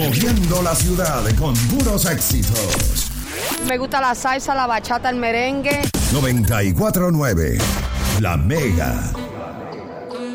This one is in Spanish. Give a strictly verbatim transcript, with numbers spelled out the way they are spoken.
moviendo la ciudad con puros éxitos. Me gusta la salsa, la bachata, el merengue. noventa y cuatro punto nueve La Mega.